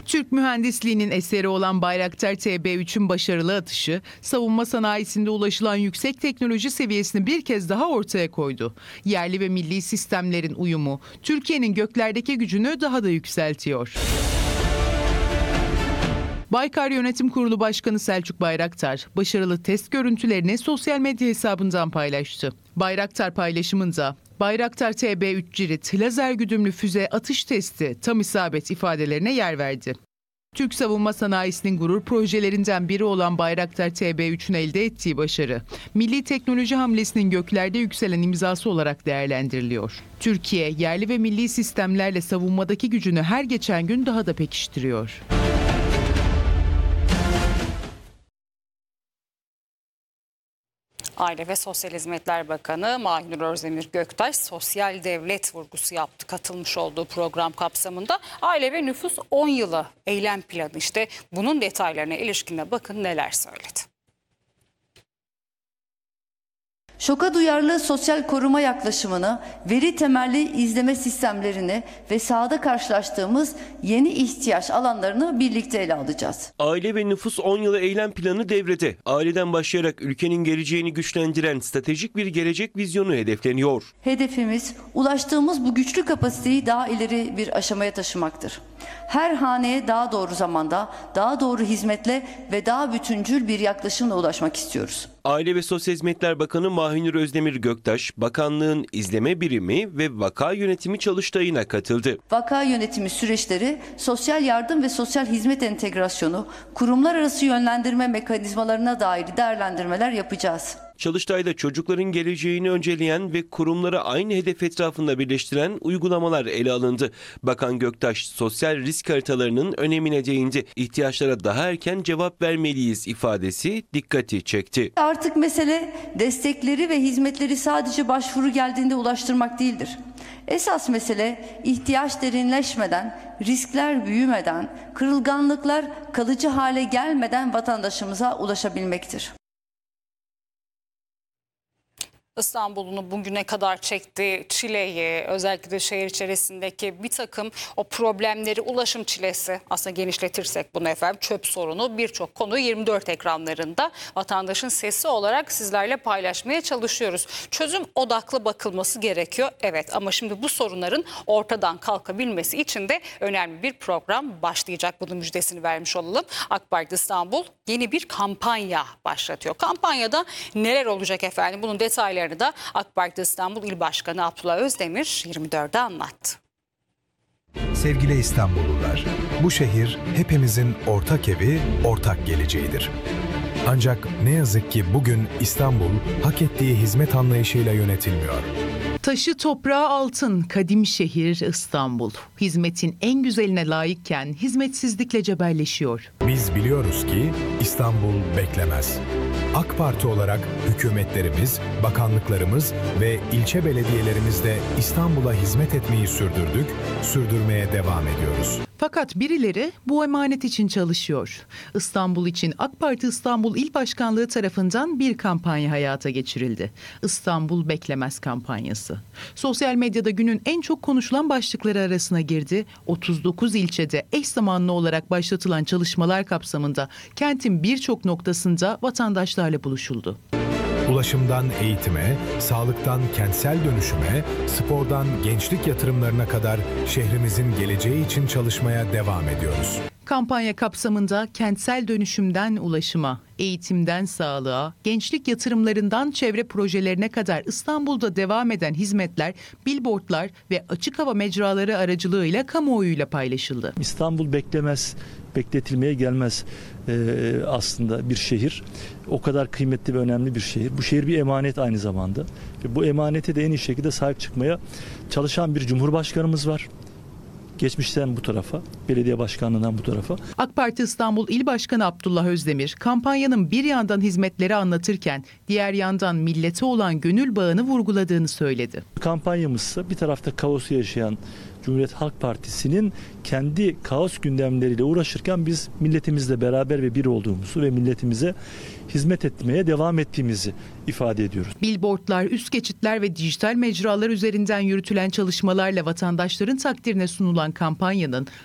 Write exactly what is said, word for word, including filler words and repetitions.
Türk mühendisliğinin eseri olan Bayraktar T B üçün başarılı atışı, savunma sanayisinde ulaşılan yüksek teknoloji seviyesini bir kez daha ortaya koydu. Yerli ve milli sistemlerin uyumu, Türkiye'nin göklerdeki gücünü daha da yükseltiyor. Baykar Yönetim Kurulu Başkanı Selçuk Bayraktar, başarılı test görüntülerini sosyal medya hesabından paylaştı. Bayraktar paylaşımında, Bayraktar T B üç Cirit lazer güdümlü füze atış testi tam isabet ifadelerine yer verdi. Türk savunma sanayisinin gurur projelerinden biri olan Bayraktar T B üçün elde ettiği başarı, milli teknoloji hamlesinin göklerde yükselen imzası olarak değerlendiriliyor. Türkiye, yerli ve milli sistemlerle savunmadaki gücünü her geçen gün daha da pekiştiriyor. Aile ve Sosyal Hizmetler Bakanı Mahinur Özdemir Göktaş sosyal devlet vurgusu yaptı katılmış olduğu program kapsamında. Aile ve Nüfus on yılı eylem planı, işte bunun detaylarına ilişkine bakın neler söyledi. Şoka duyarlı sosyal koruma yaklaşımını, veri temelli izleme sistemlerini ve sahada karşılaştığımız yeni ihtiyaç alanlarını birlikte ele alacağız. Aile ve Nüfus on yılı eylem planı devrede. Aileden başlayarak ülkenin geleceğini güçlendiren stratejik bir gelecek vizyonu hedefleniyor. Hedefimiz ulaştığımız bu güçlü kapasiteyi daha ileri bir aşamaya taşımaktır. Her haneye daha doğru zamanda, daha doğru hizmetle ve daha bütüncül bir yaklaşımla ulaşmak istiyoruz. Aile ve Sosyal Hizmetler Bakanı Mahinur Özdemir Göktaş, bakanlığın izleme birimi ve vaka yönetimi çalıştayına katıldı. Vaka yönetimi süreçleri, sosyal yardım ve sosyal hizmet entegrasyonu, kurumlar arası yönlendirme mekanizmalarına dair değerlendirmeler yapacağız. Çalıştayda çocukların geleceğini önceleyen ve kurumları aynı hedef etrafında birleştiren uygulamalar ele alındı. Bakan Göktaş, sosyal risk haritalarının önemine değindi. İhtiyaçlara daha erken cevap vermeliyiz ifadesi dikkati çekti. Artık mesele destekleri ve hizmetleri sadece başvuru geldiğinde ulaştırmak değildir. Esas mesele ihtiyaç derinleşmeden, riskler büyümeden, kırılganlıklar kalıcı hale gelmeden vatandaşımıza ulaşabilmektir. İstanbul'un bugüne kadar çektiği çileyi, özellikle de şehir içerisindeki bir takım o problemleri, ulaşım çilesi, aslında genişletirsek bunu efendim, çöp sorunu, birçok konuyu yirmi dört ekranlarında vatandaşın sesi olarak sizlerle paylaşmaya çalışıyoruz. Çözüm odaklı bakılması gerekiyor, evet, ama şimdi bu sorunların ortadan kalkabilmesi için de önemli bir program başlayacak. Bunun müjdesini vermiş olalım. AK Parti İstanbul yeni bir kampanya başlatıyor. Kampanyada neler olacak efendim? Bunun detayları da AK Parti İstanbul İl Başkanı Abdullah Özdemir yirmi dörde anlattı. Sevgili İstanbullular, bu şehir hepimizin ortak evi, ortak geleceğidir. Ancak ne yazık ki bugün İstanbul hak ettiği hizmet anlayışıyla yönetilmiyor. Taşı toprağı altın, kadim şehir İstanbul. Hizmetin en güzeline layıkken hizmetsizlikle cebelleşiyor. Biz biliyoruz ki İstanbul beklemez. AK Parti olarak hükümetlerimiz, bakanlıklarımız ve ilçe belediyelerimizde İstanbul'a hizmet etmeyi sürdürdük, sürdürmeye devam ediyoruz. Fakat birileri bu emanet için çalışıyor. İstanbul için AK Parti İstanbul İl Başkanlığı tarafından bir kampanya hayata geçirildi. İstanbul Beklemez kampanyası. Sosyal medyada günün en çok konuşulan başlıkları arasına girdi. otuz dokuz ilçede eş zamanlı olarak başlatılan çalışmalar kapsamında kentin birçok noktasında vatandaşlarla buluşuldu. Ulaşımdan eğitime, sağlıktan kentsel dönüşüme, spordan gençlik yatırımlarına kadar şehrimizin geleceği için çalışmaya devam ediyoruz. Kampanya kapsamında kentsel dönüşümden ulaşıma, eğitimden sağlığa, gençlik yatırımlarından çevre projelerine kadar İstanbul'da devam eden hizmetler, billboardlar ve açık hava mecraları aracılığıyla kamuoyuyla paylaşıldı. İstanbul beklemez, bekletilmeye gelmez ee, aslında bir şehir. O kadar kıymetli ve önemli bir şehir. Bu şehir bir emanet aynı zamanda. Ve bu emanete de en iyi şekilde sahip çıkmaya çalışan bir Cumhurbaşkanımız var. Geçmişten bu tarafa, belediye başkanlığından bu tarafa. AK Parti İstanbul İl Başkanı Abdullah Özdemir, kampanyanın bir yandan hizmetleri anlatırken diğer yandan millete olan gönül bağını vurguladığını söyledi. Kampanyamızsa bir tarafta kaosu yaşayan Cumhuriyet Halk Partisi'nin kendi kaos gündemleriyle uğraşırken biz milletimizle beraber ve bir olduğumuzu ve milletimize hizmet etmeye devam ettiğimizi ifade ediyoruz. Billboardlar, üst geçitler ve dijital mecralar üzerinden yürütülen çalışmalarla vatandaşların takdirine sunulan kampanyanın